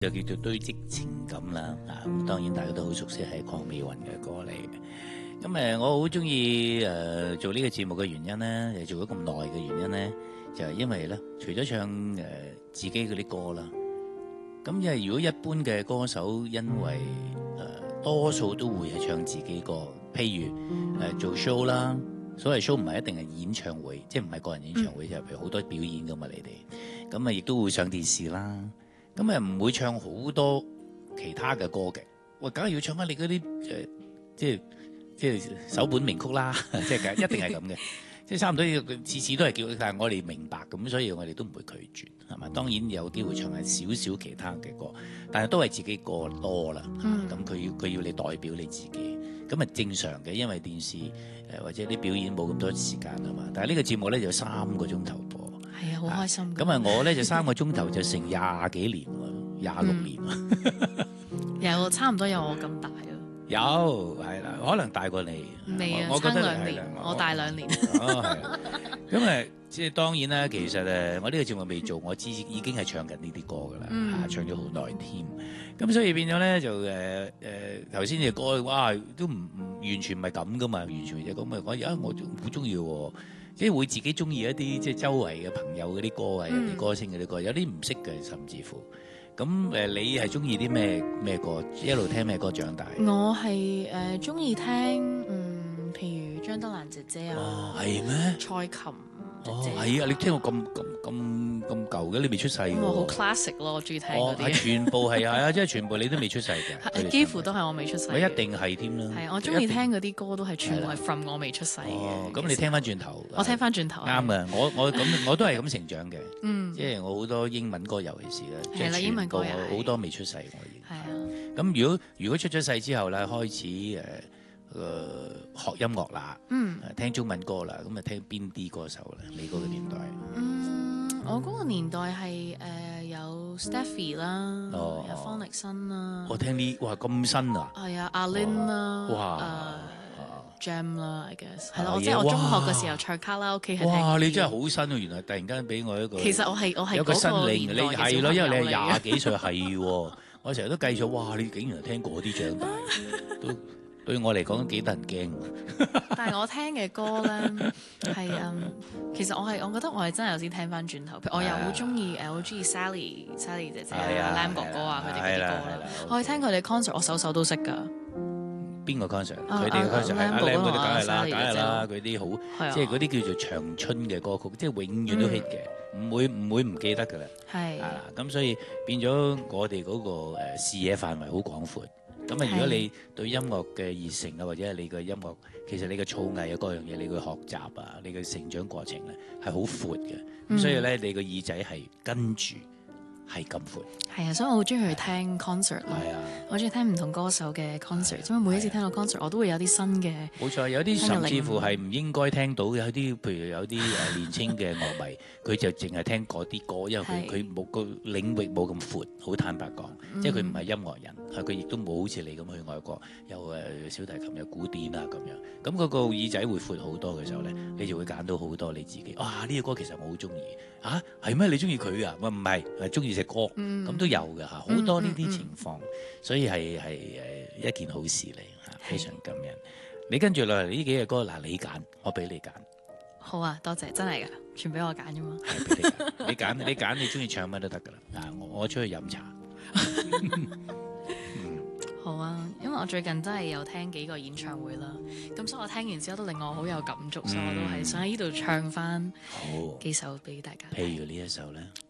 就叫做堆積情感啦，咁當然大家都好熟悉係鄺美雲嘅歌嚟嘅。咁我好中意做呢個節目嘅原因咧，做咗咁耐嘅原因咧，就係因為咧，除咗唱自己嗰啲歌啦，咁因為如果一般嘅歌手，因為多數都會係唱自己歌，譬如做 show 啦，所謂 show 唔係一定係演唱會，即係唔係個人演唱會，就譬如好多表演噶嘛，你哋咁亦都會上電視啦。咁唔會唱好多其他嘅歌嘅，喂，梗係要唱翻你嗰啲即係首本名曲啦，即係一定係咁嘅，即係差唔多次次都係叫，但係我哋明白咁，所以我哋都唔會拒絕，係嘛？當然有機會唱係少少其他嘅歌，但係都係自己歌多啦。咁佢要你代表你自己，咁係正常嘅，因為電視或者啲表演冇咁多時間啊嘛。但係呢個節目咧就有3個鐘頭播。 係啊，好開心。 咁我咧就3個鐘頭就成20幾年喎，26年有差唔多有我咁大咯。 有係啦，可能大過你。 未啊， 我覺得差2年，我大2年。 哦，係。咁即係當然啦，其實我呢個節目未做，我已經係唱緊呢啲歌㗎啦，唱咗好耐添。咁所以變咗咧就頭先嘅歌，哇，都唔完全唔係咁噶嘛，完全就咁咪講我好中意喎。即係會自己中意一啲即係周圍嘅朋友嗰啲歌啊，有啲歌星嗰啲歌，有啲唔識嘅甚至乎。咁你係中意啲咩歌？一路聽咩歌長大？ 我係中意聽譬如張德蘭姐姐啊。 哦，係咩？ 蔡琴姐姐。 係啊！你聽過咁舊嘅，你未出世㗎喎。 我好 classic 咯，我中意聽嗰啲。 全部係啊，即係全部你都未出世嘅。 幾乎都係我未出世。 我一定係添啦。 係啊，我中意聽嗰啲歌都係全部係 from 我未出世嘅。 哦，咁你聽翻轉頭。 我聽翻轉頭。啱嘅，我都係咁成長嘅。即係我好多英文歌，尤其是咧，即係英文歌好多未出世我已經。 係啊。 咁如果出咗世之後咧，開始學音樂啦，聽中文歌啦，咁聽邊啲歌手咧？你嗰個年代？ 我嗰個年代係有 Stephy 啦，有方力申啦。 我聽啲哇咁新啊！ 係啊，阿 Lin 啦， 哇 ，Jam 啦 ，I guess 係咯。即係我中學嘅時候唱卡拉 OK 係聽。 哇！你真係好新啊！原來突然間俾我一個。 其實我係有個新領，你係咯，因為你係20幾歲係喎。我成日都計咗，哇！你竟然係聽嗰啲長大，都對我嚟講都幾得人驚。 但係我聽嘅歌咧係其實我覺得我係真係有先聽翻轉頭，譬如我又好中意Sally 姐姐啊、Lam 哥哥啊佢哋嗰啲歌啦。我係聽佢哋 concert，我首都識㗎。邊個 concert？佢哋嘅 concert 係阿 Lam 嗰啲梗係啦，佢啲好即係嗰啲叫做長春嘅歌曲，即係永遠都 hit 嘅，唔會唔記得㗎啦。係咁所以變咗我哋嗰個視野範圍好廣闊。咁如果你對音樂嘅熱誠啊，或者係你嘅音樂，其實你嘅造詣啊，各樣嘢，你嘅學習啊，你嘅成長過程咧，係好闊嘅。咁所以咧，你個耳仔係跟住係咁闊。係啊，所以我好中意去聽 concert 咯。係啊，我中意聽唔同歌手嘅 concert，因為每一次聽到 concert，我都會有啲新嘅。冇錯，有啲甚至乎係唔應該聽到嘅，有啲譬如有啲年青嘅樂迷，佢就淨係聽嗰啲歌，因為佢冇個領域冇咁闊。好坦白講，即係佢唔係音樂人，佢亦都冇好似你咁去外國有小提琴有古典啊咁樣。咁嗰個耳仔會闊好多嘅時候咧，你就會揀到好多你自己。哇！呢個歌其實我好中意。嚇係咩？你中意佢啊？唔係，係中意隻歌。咁都有㗎嚇，好多呢啲情況，所以係一件好事嚟嚇，非常感恩。你跟住落嚟呢幾隻歌，嗱你揀，我俾你揀。好啊，多謝，真係㗎，全俾我揀啫嘛。係俾你揀，你揀，你中意唱乜都得㗎啦。我出去飲茶。好啊，因為我最近真係有聽幾個演唱會啦，咁所以我聽完之後都令我好有感觸，所以我都係想喺呢度唱翻幾首俾大家。譬如呢一首咧。